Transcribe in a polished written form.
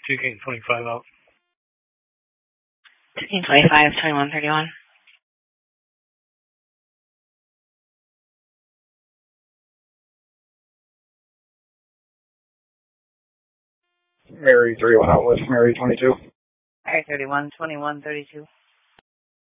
Two getting 25 out. 1525, 2131. Mary 31 out with Mary 22. Mary 31, 2132.